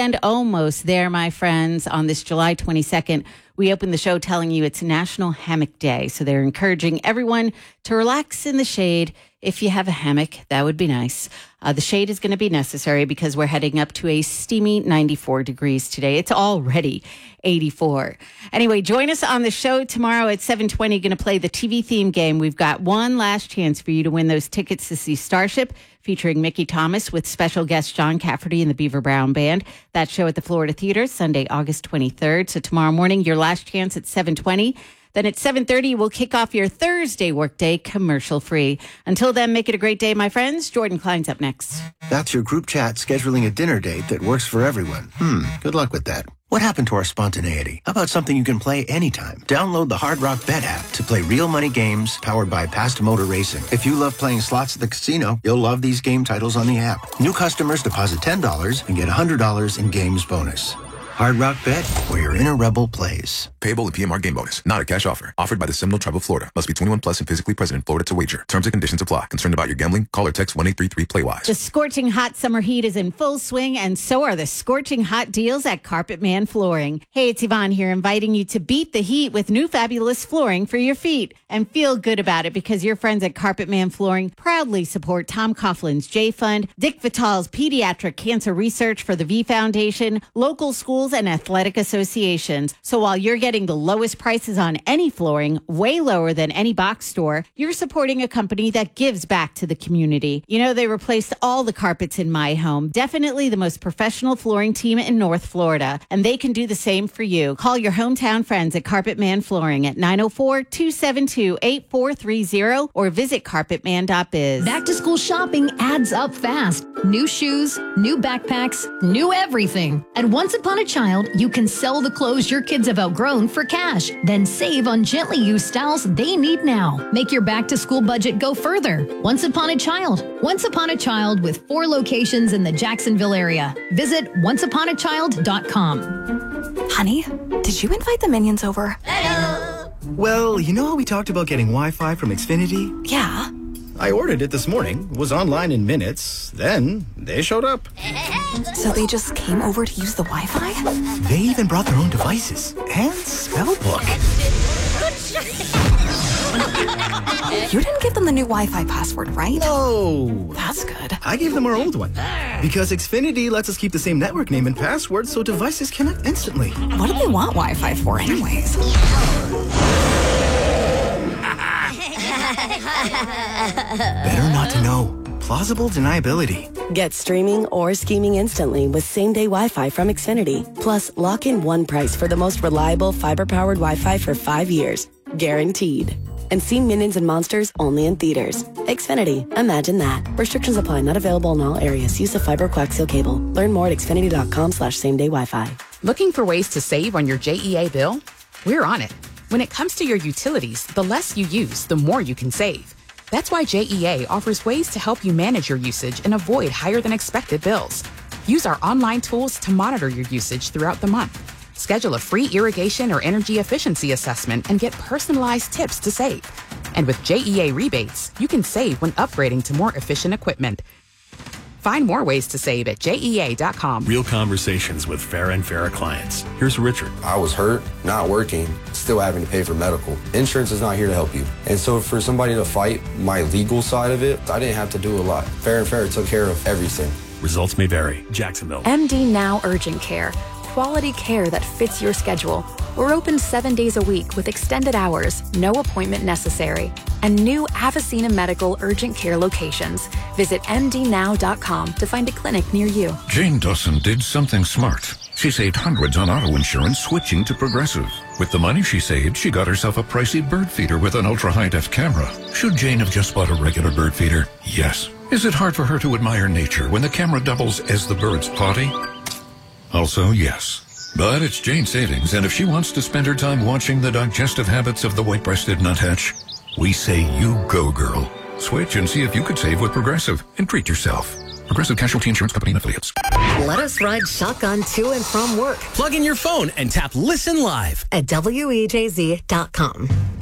weekend almost there, my friends. On this July 22nd, we opened the show telling you it's National Hammock Day. So they're encouraging everyone to relax in the shade. If you have a hammock, that would be nice. The shade is going to be necessary because we're heading up to a steamy 94 degrees today. It's already 84. Anyway, join us on the show tomorrow at 7:20. Going to play the TV theme game. We've got one last chance for you to win those tickets to see Starship, featuring Mickey Thomas with special guest John Cafferty and the Beaver Brown Band. That show at the Florida Theater, Sunday, August 23rd. So tomorrow morning, your last chance at 7:20. Then at 7:30, we'll kick off your Thursday workday commercial-free. Until then, make it a great day, my friends. Jordan Klein's up next. That's your group chat scheduling a dinner date that works for everyone. Good luck with that. What happened to our spontaneity? How about something you can play anytime? Download the Hard Rock Bet app to play real money games powered by Past Motor Racing. If you love playing slots at the casino, you'll love these game titles on the app. New customers deposit $10 and get $100 in games bonus. Hard Rock Bet, where your inner rebel plays. Payable in PMR game bonus. Not a cash offer. Offered by the Seminole Tribe of Florida. Must be 21 plus and physically present in Florida to wager. Terms and conditions apply. Concerned about your gambling? Call or text 1-833-PLAY-WISE. The scorching hot summer heat is in full swing, and so are the scorching hot deals at Carpet Man Flooring. Hey, it's Yvonne here, inviting you to beat the heat with new fabulous flooring for your feet. And feel good about it because your friends at Carpet Man Flooring proudly support Tom Coughlin's J Fund, Dick Vitale's Pediatric Cancer Research for the V Foundation, local schools, and athletic associations. So while you're getting the lowest prices on any flooring, way lower than any box store, you're supporting a company that gives back to the community. You know, they replaced all the carpets in my home. Definitely the most professional flooring team in North Florida. And they can do the same for you. Call your hometown friends at Carpet Man Flooring at 904-272-8430 or visit carpetman.biz. Back to school shopping adds up fast. New shoes, new backpacks, new everything. At Once Upon a Child, you can sell the clothes your kids have outgrown for cash, then save on gently used styles they need now. Make your back to school budget go further. Once Upon a Child. Once Upon a Child with 4 locations in the Jacksonville area. Visit onceupоnachild.com. Honey, did you invite the minions over? Well, you know how we talked about getting Wi-Fi from Xfinity? Yeah. I ordered it this morning, was online in minutes, then they showed up. So they just came over to use the Wi-Fi? They even brought their own devices and spell book. You didn't give them the new Wi-Fi password, right? No. That's good. I gave them our old one. Because Xfinity lets us keep the same network name and password so devices connect instantly. What do they want Wi-Fi for anyways? Better not to know. Plausible deniability. Get streaming or scheming instantly with same-day Wi-Fi from Xfinity. Plus, lock in one price for the most reliable fiber-powered Wi-Fi for 5 years. Guaranteed. And see Minions and Monsters only in theaters. Xfinity. Imagine that. Restrictions apply. Not available in all areas. Use of fiber coaxial cable. Learn more at xfinity.com/same-day Wi-Fi. Looking for ways to save on your JEA bill? We're on it. When it comes to your utilities, the less you use, the more you can save. That's why JEA offers ways to help you manage your usage and avoid higher than expected bills. Use our online tools to monitor your usage throughout the month. Schedule a free irrigation or energy efficiency assessment and get personalized tips to save. And with JEA rebates, you can save when upgrading to more efficient equipment. Find more ways to save at JEA.com. Real conversations with Farah and Farah clients. Here's Richard. I was hurt, not working, still having to pay for medical. Insurance is not here to help you. And so for somebody to fight my legal side of it, I didn't have to do a lot. Farah and Farah took care of everything. Results may vary. Jacksonville. MD Now Urgent Care. Quality care that fits your schedule. We're open 7 days a week with extended hours, no appointment necessary, and new Avicena Medical urgent care locations. Visit mdnow.com to find a clinic near you. Jane Dawson did something smart. She saved hundreds on auto insurance switching to Progressive. With the money she saved, she got herself a pricey bird feeder with an ultra-high-def camera. Should Jane have just bought a regular bird feeder? Yes. Is it hard for her to admire nature when the camera doubles as the bird's potty? Also, yes. But it's Jane's savings, and if she wants to spend her time watching the digestive habits of the white-breasted nuthatch, we say you go, girl. Switch and see if you could save with Progressive and treat yourself. Progressive Casualty Insurance Company and Affiliates. Let us ride shotgun to and from work. Plug in your phone and tap Listen Live at WEJZ.com.